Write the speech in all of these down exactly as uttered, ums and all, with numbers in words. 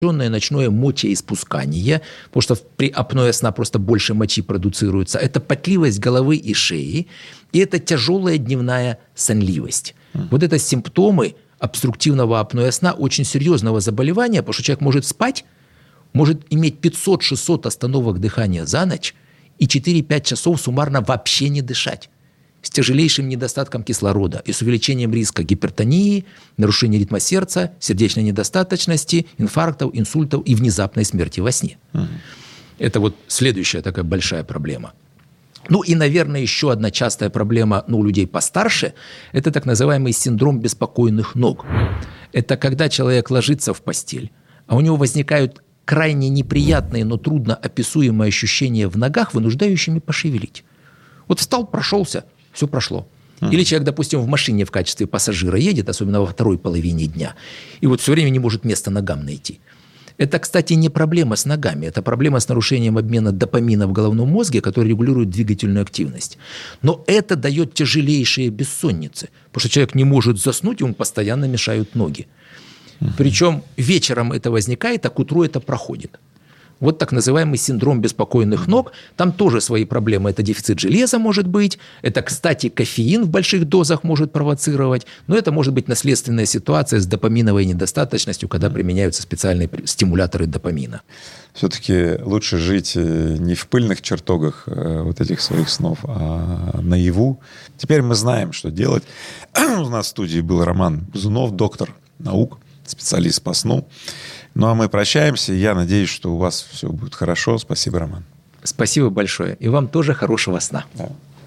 ночное мочеиспускание, потому что при апное сна просто больше мочи продуцируется. Это потливость головы и шеи, и это тяжелая дневная сонливость. Mm. Вот это симптомы обструктивного апноэ сна очень серьезного заболевания, потому что человек может спать, может иметь пятьсот-шестьсот остановок дыхания за ночь и четыре-пять часов суммарно вообще не дышать, с тяжелейшим недостатком кислорода и с увеличением риска гипертонии, нарушения ритма сердца, сердечной недостаточности, инфарктов, инсультов и внезапной смерти во сне. Угу. Это вот следующая такая большая проблема. Ну и, наверное, еще одна частая проблема, ну, у людей постарше – это так называемый синдром беспокойных ног. Это когда человек ложится в постель, а у него возникают крайне неприятные, но трудно описуемые ощущения в ногах, вынуждающими пошевелить. Вот встал, прошелся, все прошло. Uh-huh. Или человек, допустим, в машине в качестве пассажира едет, особенно во второй половине дня, и вот все время не может места ногам найти. Это, кстати, не проблема с ногами, это проблема с нарушением обмена допамина в головном мозге, который регулирует двигательную активность. Но это дает тяжелейшие бессонницы, потому что человек не может заснуть, ему постоянно мешают ноги. Uh-huh. Причем вечером это возникает, а к утру это проходит. Вот так называемый синдром беспокойных ног. Там тоже свои проблемы. Это дефицит железа может быть. Это, кстати, кофеин в больших дозах может провоцировать. Но это может быть наследственная ситуация с допаминовой недостаточностью, когда применяются специальные стимуляторы допамина. Все-таки лучше жить не в пыльных чертогах вот этих своих снов, а наяву. Теперь мы знаем, что делать. У нас в студии был Роман Бузунов, доктор наук, специалист по сну. Ну, а мы прощаемся. Я надеюсь, что у вас все будет хорошо. Спасибо, Роман. Спасибо большое. И вам тоже хорошего сна. Да.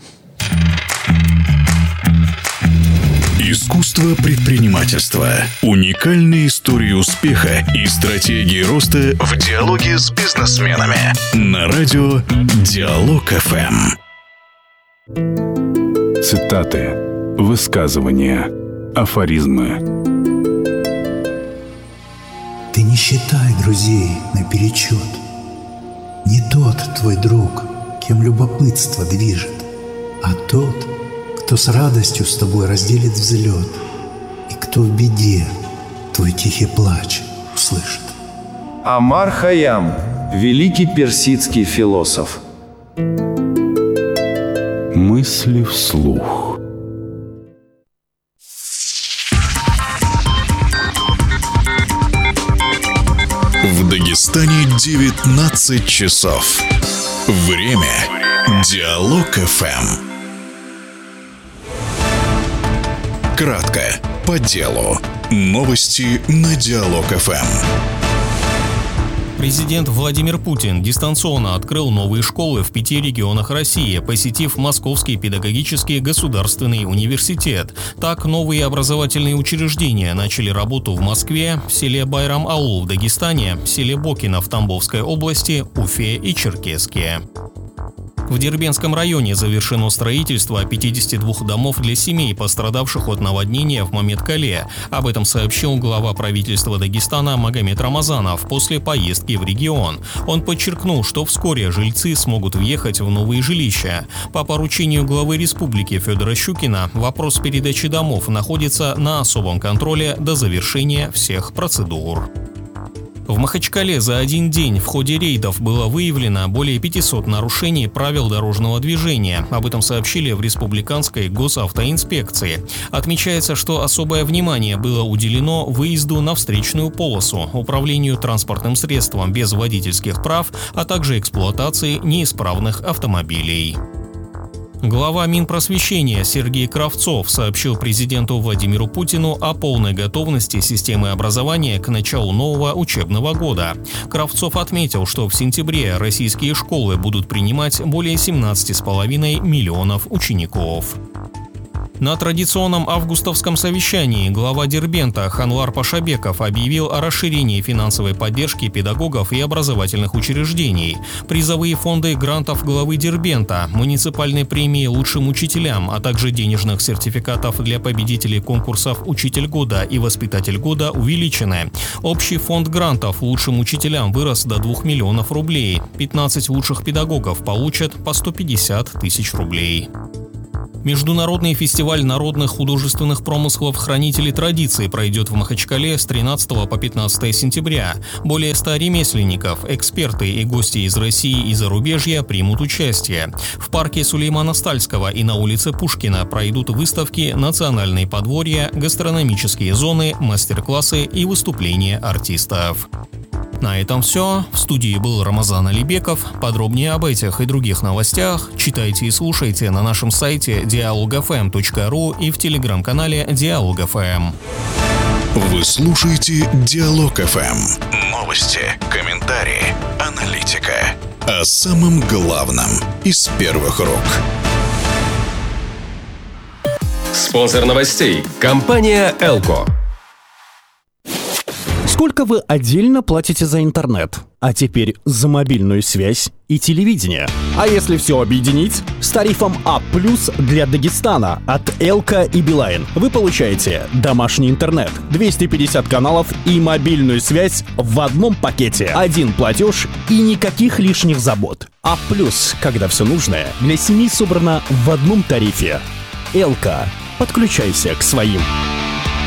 Искусство предпринимательства. Уникальные истории успеха и стратегии роста в диалоге с бизнесменами. На радио Диалог-ФМ. Цитаты, высказывания, афоризмы. Ты не считай друзей наперечет. Не тот твой друг, кем любопытство движет, а тот, кто с радостью с тобой разделит взлет, и кто в беде твой тихий плач услышит. Омар Хайям, великий персидский философ. Мысли вслух. В Дагестане девятнадцать часов. Время Диалог-ФМ. Кратко, по делу. Новости на Диалог-ФМ. Президент Владимир Путин дистанционно открыл новые школы в пяти регионах России, посетив Московский педагогический государственный университет. Так, новые образовательные учреждения начали работу в Москве, в селе Байрам-Аул в Дагестане, в селе Бокино в Тамбовской области, Уфе и Черкесске. В Дербентском районе завершено строительство пятидесяти двух домов для семей, пострадавших от наводнения в Маметкале. Об этом сообщил глава правительства Дагестана Магомед Рамазанов после поездки в регион. Он подчеркнул, что вскоре жильцы смогут въехать в новые жилища. По поручению главы республики Федора Щукина вопрос передачи домов находится на особом контроле до завершения всех процедур. В Махачкале за один день в ходе рейдов было выявлено более пятисот нарушений правил дорожного движения. Об этом сообщили в Республиканской госавтоинспекции. Отмечается, что особое внимание было уделено выезду на встречную полосу, управлению транспортным средством без водительских прав, а также эксплуатации неисправных автомобилей. Глава Минпросвещения Сергей Кравцов сообщил президенту Владимиру Путину о полной готовности системы образования к началу нового учебного года. Кравцов отметил, что в сентябре российские школы будут принимать более семнадцати с половиной миллионов учеников. На традиционном августовском совещании глава Дербента Ханвар Пашабеков объявил о расширении финансовой поддержки педагогов и образовательных учреждений. Призовые фонды грантов главы Дербента, муниципальной премии лучшим учителям, а также денежных сертификатов для победителей конкурсов «Учитель года» и «Воспитатель года» увеличены. Общий фонд грантов лучшим учителям вырос до двух миллионов рублей. пятнадцать лучших педагогов получат по сто пятьдесят тысяч рублей. Международный фестиваль народных художественных промыслов «Хранители традиций» пройдет в Махачкале с тринадцатого по пятнадцатое сентября. Более ста ремесленников, эксперты и гости из России и зарубежья примут участие. В парке Сулеймана Стальского и на улице Пушкина пройдут выставки «Национальные подворья», гастрономические зоны, мастер-классы и выступления артистов. На этом все. В студии был Рамазан Алибеков. Подробнее об этих и других новостях читайте и слушайте на нашем сайте диалог эф эм точка ру и в телеграм-канале Диалог эф эм. Вы слушаете Диалог эф эм. Новости, комментарии, аналитика. О самом главном из первых рук. Спонсор новостей – компания «Элко». Сколько вы отдельно платите за интернет? А теперь за мобильную связь и телевидение. А если все объединить? С тарифом А плюс для Дагестана от Элко и Билайн вы получаете домашний интернет, двести пятьдесят каналов и мобильную связь в одном пакете. Один платеж и никаких лишних забот. А плюс, когда все нужное для семьи собрано в одном тарифе. Элко. Подключайся к своим.